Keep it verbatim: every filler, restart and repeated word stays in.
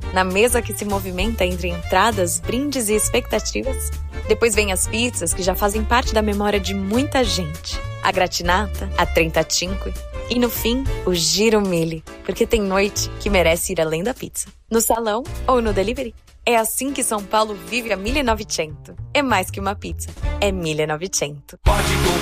Na mesa que se movimenta entre entradas, brindes e expectativas. Depois vem as pizzas que já fazem parte da memória de muita gente. A gratinata, a trentacinque e no fim, o giro mille, porque tem noite que merece ir além da pizza. No salão ou no delivery. É assim que São Paulo vive a mille e novecento. É mais que uma pizza, é mille e novecento.